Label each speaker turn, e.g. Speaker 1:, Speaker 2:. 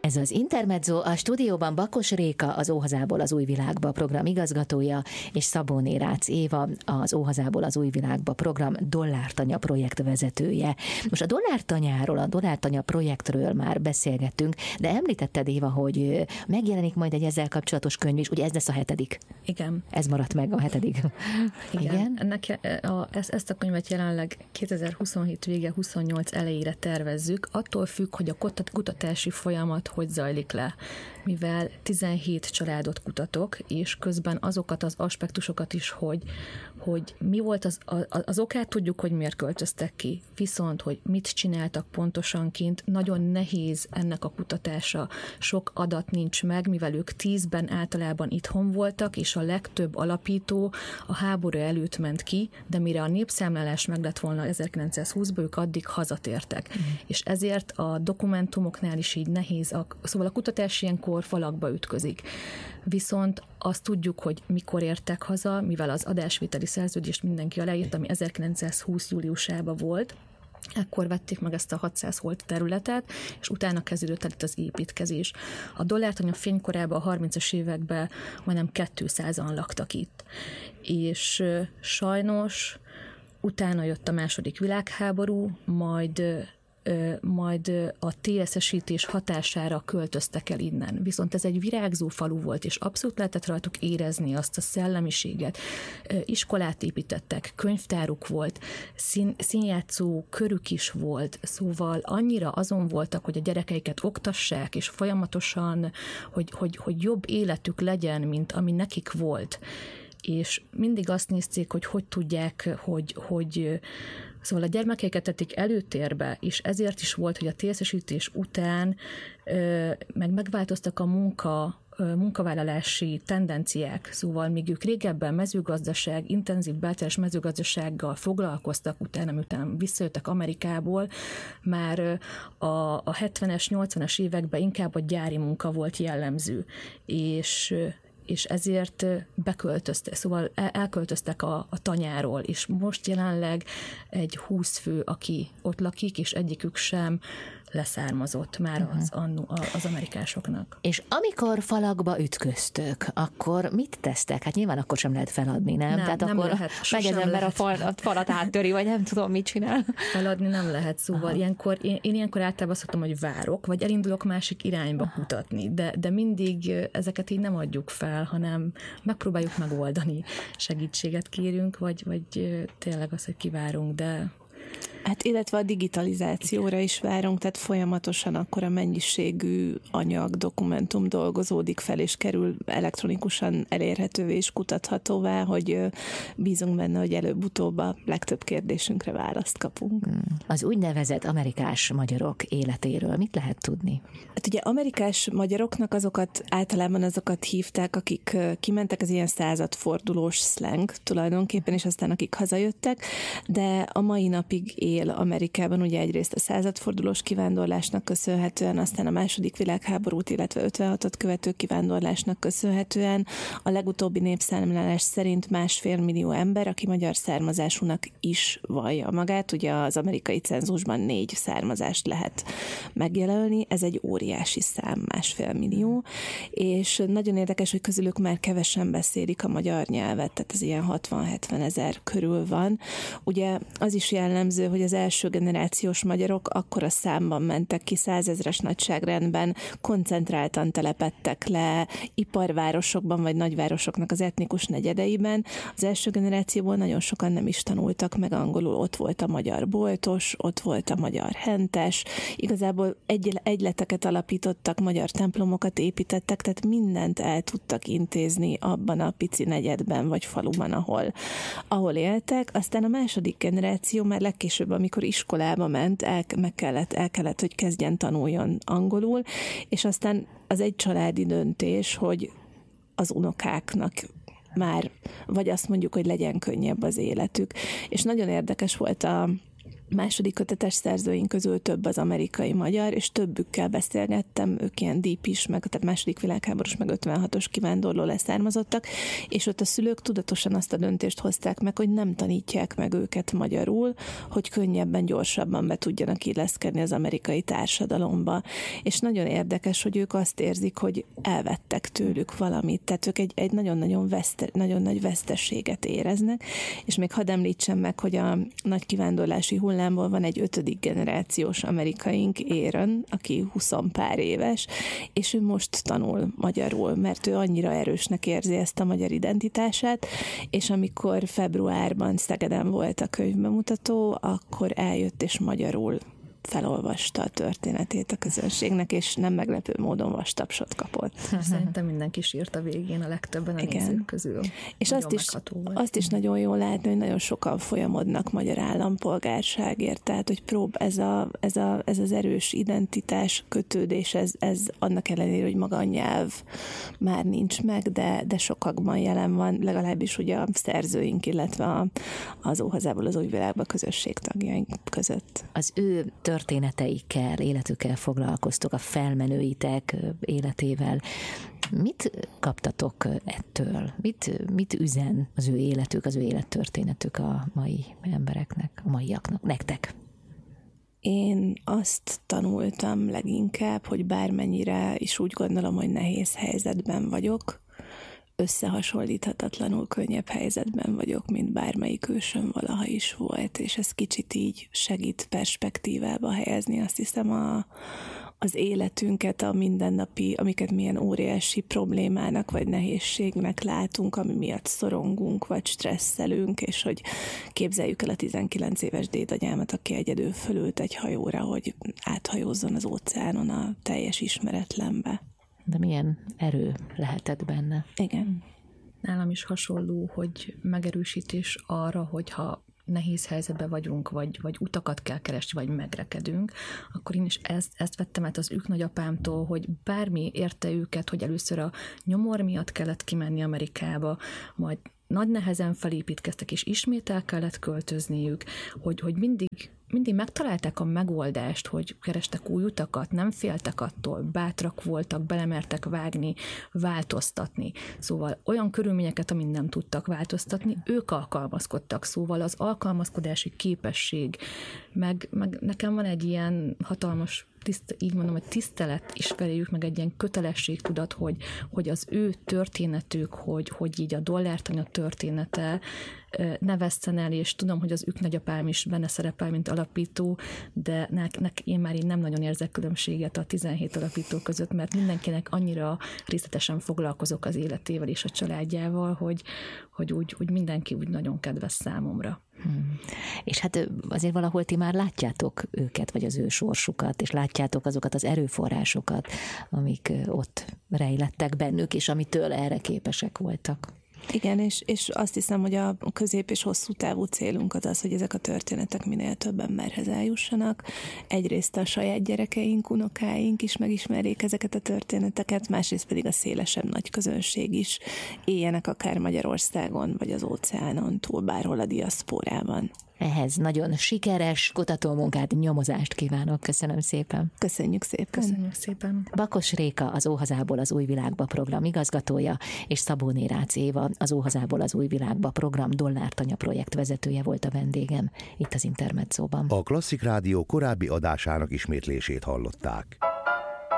Speaker 1: Ez az Intermezzo, a stúdióban Bakos Réka, az Óhazából az új világba program igazgatója, és Szabóné Rácz Éva, az Óhazából az új világba program Dollártanya projekt vezetője. Most a Dollártanyáról, a Dollártanya projektről már beszélgettünk, de említetted, Éva, hogy megjelenik majd egy ezzel kapcsolatos könyv is, ugye ez lesz a 7.
Speaker 2: Igen.
Speaker 1: Ez maradt meg a 7.
Speaker 2: Igen. Ezt a könyvet jelenleg 2027 vége, 28 elejére tervezzük, attól függ, hogy a kutatási folyamat hogy zajlik le, mivel 17 családot kutatok, és közben azokat az aspektusokat is, hogy mi volt az okát, tudjuk, hogy miért költöztek ki, viszont, hogy mit csináltak pontosan kint, nagyon nehéz ennek a kutatása, sok adat nincs meg, mivel ők 10-ben általában itthon voltak, és a legtöbb alapító a háború előtt ment ki, de mire a népszámlálás meg lett volna 1920-ban, ők addig hazatértek. És ezért a dokumentumoknál is így nehéz, szóval a kutatás ilyenkor falakba ütközik. Viszont azt tudjuk, hogy mikor értek haza, mivel az adásvételi szerződést mindenki aláírt, ami 1920 júliusában volt, ekkor vették meg ezt a 600 holt területet, és utána kezdődött el itt az építkezés. A Dollártanya fénykorában a 30-as években majdnem 200-an laktak itt. És sajnos utána jött a második világháború, majd a TSZ-esítés hatására költöztek el innen. Viszont ez egy virágzó falu volt, és abszolút lehetett rajtuk érezni azt a szellemiséget. Iskolát építettek, könyvtáruk volt, színjátszó körük is volt, szóval annyira azon voltak, hogy a gyerekeiket oktassák, és folyamatosan, hogy jobb életük legyen, mint ami nekik volt. És mindig azt nézték, hogy tudják, hogy szóval a gyermekeiket tették előtérbe, és ezért is volt, hogy a TSZ-esítés után megváltoztak a munkavállalási tendenciák. Szóval míg ők régebben mezőgazdaság, intenzív belterjes mezőgazdasággal foglalkoztak, utána visszajöttek Amerikából, már a 70-es, 80-as években inkább a gyári munka volt jellemző. És ezért szóval elköltöztek a tanyáról, és most jelenleg egy 20 fő, aki ott lakik, és egyikük sem leszármazott már az amerikásoknak.
Speaker 1: És amikor falakba ütköztök, akkor mit tesztek? Hát nyilván akkor sem lehet feladni, nem? Tehát
Speaker 2: nem
Speaker 1: akkor megy az ember a falat áttöri, vagy nem tudom, mit csinál.
Speaker 2: Feladni nem lehet, szóval én ilyenkor általában azt mondom, hogy várok, vagy elindulok másik irányba kutatni, de mindig ezeket így nem adjuk fel, hanem megpróbáljuk megoldani. Segítséget kérünk, vagy tényleg az, hogy kivárunk, de...
Speaker 3: Hát illetve a digitalizációra is várunk, tehát folyamatosan akkor a mennyiségű anyag, dokumentum dolgozódik fel, és kerül elektronikusan elérhetővé és kutathatóvá, hogy bízunk benne, hogy előbb-utóbb a legtöbb kérdésünkre választ kapunk.
Speaker 1: Az úgynevezett amerikás magyarok életéről mit lehet tudni?
Speaker 3: Hát ugye amerikás magyaroknak általában azokat hívták, akik kimentek, az ilyen századfordulós slang tulajdonképpen, és aztán akik hazajöttek, de a mai napig él Amerikában, ugye egyrészt a századfordulós kivándorlásnak köszönhetően, aztán a második világháborút, illetve 56-ot követő kivándorlásnak köszönhetően a legutóbbi népszámlálás szerint 1,5 millió ember, aki magyar származásúnak is vallja magát. Ugye az amerikai cenzusban 4 származást lehet megjelölni, ez egy óriási szám, 1,5 millió, és nagyon érdekes, hogy közülük már kevesen beszélik a magyar nyelvet, tehát ez ilyen 60-70 ezer körül van. Ugye az is jellemző, hogy az első generációs magyarok akkora számban mentek ki, 100 000-es nagyságrendben, koncentráltan telepedtek le iparvárosokban, vagy nagyvárosoknak az etnikus negyedeiben. Az első generációból nagyon sokan nem is tanultak meg angolul, ott volt a magyar boltos, ott volt a magyar hentes, igazából egyleteket alapítottak, magyar templomokat építettek, tehát mindent el tudtak intézni abban a pici negyedben, vagy faluban, ahol éltek. Aztán a második generáció már legkésőbb, amikor iskolába ment, el kellett, hogy kezdjen tanuljon angolul, és aztán az egy családi döntés, hogy az unokáknak már, vagy azt mondjuk, hogy legyen könnyebb az életük. És nagyon érdekes volt második kötetes szerzőink közül több az amerikai magyar, és többükkel beszélgettem, ők ilyen DP-s, tehát második világháborús, meg 56-os kivándorló leszármazottak, és ott a szülők tudatosan azt a döntést hozták meg, hogy nem tanítják meg őket magyarul, hogy könnyebben, gyorsabban be tudjanak illeszkedni az amerikai társadalomba. És nagyon érdekes, hogy ők azt érzik, hogy elvettek tőlük valamit, tehát ők egy nagyon nagyon nagy veszteséget éreznek, és még hadd említsem meg, hogy a nagy kivándorlási hullámból van egy 5. generációs amerikaink, Aaron, aki 20 pár éves, és ő most tanul magyarul, mert ő annyira erősnek érzi ezt a magyar identitását, és amikor februárban Szegeden volt a könyvbemutató, akkor eljött és magyarul felolvasta a történetét a közönségnek, és nem meglepő módon vastapsot kapott.
Speaker 2: Szerintem mindenki sírt a végén, a legtöbben a nézők közül.
Speaker 3: És azt is nagyon jól látni, hogy nagyon sokan folyamodnak magyar állampolgárságért, tehát hogy ez az erős identitás, kötődés, ez annak ellenére, hogy maga a nyelv már nincs meg, de sokakban jelen van, legalábbis ugye a szerzőink, illetve az Óhazából az új világba közösség tagjaink között.
Speaker 1: Az ő történeteikkel, életükkel foglalkoztok, a felmenőitek életével. Mit kaptatok ettől? Mit üzen az ő életük, az ő élettörténetük a mai embereknek, a maiaknak, nektek?
Speaker 3: Én azt tanultam leginkább, hogy bármennyire is úgy gondolom, hogy nehéz helyzetben vagyok, összehasonlíthatatlanul könnyebb helyzetben vagyok, mint bármelyik ősöm valaha is volt, és ez kicsit így segít perspektívába helyezni, azt hiszem, az életünket, a mindennapi, amiket milyen óriási problémának vagy nehézségnek látunk, ami miatt szorongunk vagy stresszelünk, és hogy képzeljük el a 19 éves dédanyámat, aki egyedül fölült egy hajóra, hogy áthajózzon az óceánon a teljes ismeretlenbe.
Speaker 1: De milyen erő lehetett benne.
Speaker 3: Igen.
Speaker 2: Nálam is hasonló, hogy megerősítés arra, hogyha nehéz helyzetben vagyunk, vagy utakat kell keresni, vagy megrekedünk, akkor én is ezt vettem át az ők nagyapámtól, hogy bármi érte őket, hogy először a nyomor miatt kellett kimenni Amerikába, majd nagy nehezen felépítkeztek, és ismét el kellett költözniük, hogy mindig megtalálták a megoldást, hogy kerestek új utakat, nem féltek attól, bátrak voltak, belemertek vágni, változtatni. Szóval olyan körülményeket, amin nem tudtak változtatni, ők alkalmazkodtak. Szóval az alkalmazkodási képesség, meg nekem van egy ilyen hatalmas, így mondom, hogy tisztelet is feléjük, meg egy ilyen kötelességtudat, hogy az ő történetük, hogy így a dollártanya története ne vesszen el, és tudom, hogy az ők nagyapám is benne szerepel, mint alapító, de én már így nem nagyon érzek különbséget a 17 alapító között, mert mindenkinek annyira részletesen foglalkozok az életével és a családjával, hogy úgy mindenki úgy nagyon kedves számomra.
Speaker 1: És hát azért valahol ti már látjátok őket, vagy az ő sorsukat, és látjátok azokat az erőforrásokat, amik ott rejlettek bennük, és amitől erre képesek voltak.
Speaker 3: Igen, és azt hiszem, hogy a közép- és hosszú távú célunk az, hogy ezek a történetek minél több emberhez eljussanak. Egyrészt a saját gyerekeink, unokáink is megismerjék ezeket a történeteket, másrészt pedig a szélesebb nagy közönség is éljenek akár Magyarországon, vagy az óceánon túl, bárhol a diaszpórában.
Speaker 1: Ehhez nagyon sikeres kutatómunkát, nyomozást kívánok. Köszönöm szépen.
Speaker 3: Köszönjük szépen.
Speaker 2: Köszönjük szépen.
Speaker 1: Bakos Réka, az Óhazából az új világba program igazgatója, és Szabóné Rácz Éva, az Óhazából az új világba program Dollártanya projekt vezetője volt a vendégem itt az Intermedzóban.
Speaker 4: A Klasszik Rádió korábbi adásának ismétlését hallották.